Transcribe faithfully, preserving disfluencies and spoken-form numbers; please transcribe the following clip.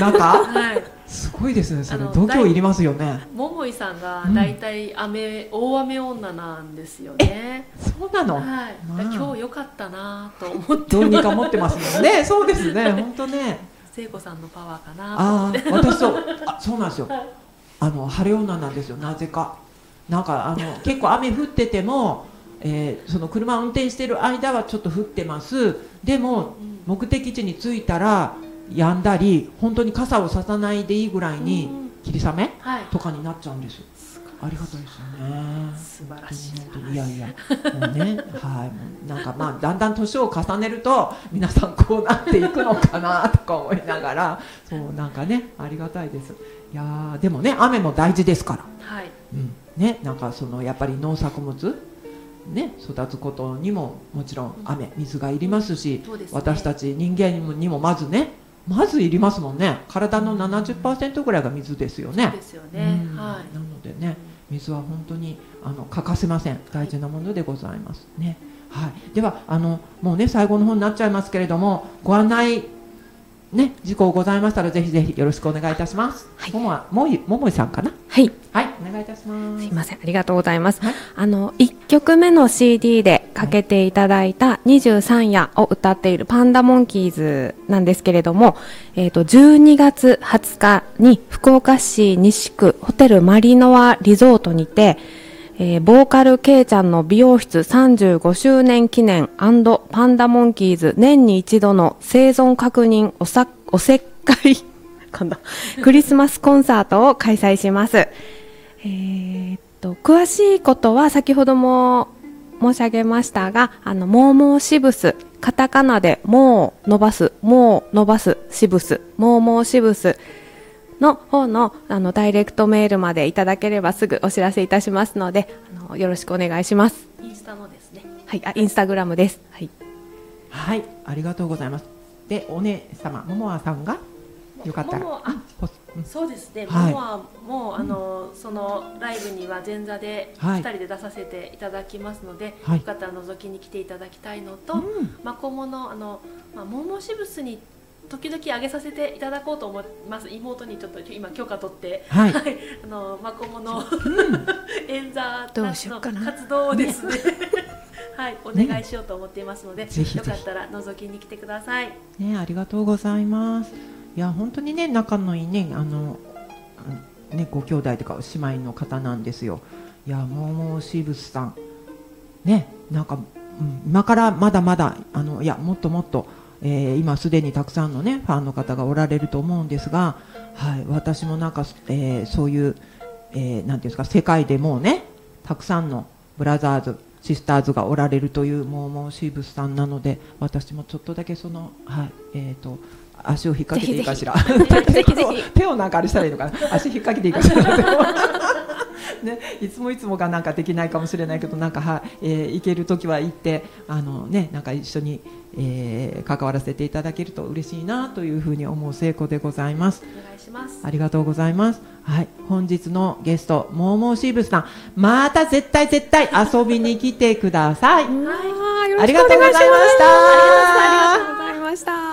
中、 はい、 すごいですね。それ度胸いりますよね。 桃井さんがだいたい雨、うん、大雨女なんですよね。 そうなの。 はい、 まあ、 今日良かったなと思ってます。 どうにか持ってますもんね。そうですね。本当ね。 聖子さんのパワーかなと思って。 ああ、私そうあそうなんですよ。あの晴れ女なんですよ。なぜか。なんかあの結構雨降ってても、えー、その車を運転してる間はちょっと降ってます。でも目的地に着いたら止んだり、本当に傘をささないでいいぐらいに霧雨とかになっちゃうんですよ。ありがたいですよね。 素晴らしい。 本当にいやいや、もうね、はい、なんかまあだんだん年を重ねると皆さんこうなっていくのかなとか思いながら、そうなんかね、ありがたいです。いやでもね、雨も大事ですから。 はい。 うんね、なんかそのやっぱり農作物ね、育つことにももちろん雨、水がいりますし、 うん、ね、 私たち人間にも、にもまずね、まずいりますもんね。体の ななじゅっパーセント ぐらいが水ですよね。 そうですよね。 うん、 はい。 なのでね、水は本当にあの欠かせません。大事なものでございますね。はい。ではあのもうね最後の方になっちゃいますけれども、ご案内ね、事項ございましたらぜひぜひよろしくお願いいたします。はい、ももはもいももいさんかな。 はい。 はい、お願いいたします。 すいません、ありがとうございます。 はい、 あのいっきょくめの シーディー でかけていただいたにじゅうさんやを歌っているパンダモンキーズなんですけれども、えっとじゅうにがつはつかに福岡市西区ホテルマリノアリゾートにて、えー、ボーカルケイちゃんの美容室さんじゅうごしゅうねん記念&パンダモンキーズ年に一度の生存確認おさおせっかい今度クリスマスコンサートを開催します。えー、っと詳しいことは先ほども申し上げましたが、あのモーモーシブス、カタカナでモー伸ばす、モー伸ばすシブス、モーモーシブスの方のあのダイレクトメールまでいただければすぐお知らせいたしますので、あのよろしくお願いします。 インスタのですね。 はい、あ、インスタグラムです。はい。 はい、ありがとうございます。で、お姉様、ももあさんがよかったら。 ももあ、うん、そうですね。 はい、 ももはもうあの、うん、そのライブには前座でふたりで出させていただきますので、はい、よかったら覗きに来ていただきたいのと、うん、マコモのあのまあモーモーシブスに時々上げさせていただこうと思います。妹にちょっと今許可取って、はい、あのマコモの、うん、演座の活動をですね、はい、お願いしようと思っていますので、ね、よかったら覗きに来てください。 ね、ありがとうございます。いや本当にね仲のいいねあのねご兄弟とか姉妹の方なんですよ。いやモーモーシブスさんね、なんか、うん、今からまだまだあのいやもっともっと。えー、今すでにたくさんの、ね、ファンの方がおられると思うんですが、はい、私もなんか、えー、そういう、えー、なんていうんですか世界でもうねたくさんのブラザーズシスターズがおられるというモーモーシブスさんなので、私もちょっとだけその、はいえー、と足を引っ掛けていいかしら手をなんかあれしたらいいのかな足引っ掛けていいかしらね、いつもいつもがなんかできないかもしれないけどなんか、はえー、行けるときは行ってあの、ね、なんか一緒に、えー、関わらせていただけると嬉しいなというふうに思う聖子でございます。 お願いします。 ありがとうございます。はい、本日のゲストモーモーシーブスさんまた絶対絶対遊びに来てください。 はい、 ありがとうございました。 ありがとうございました。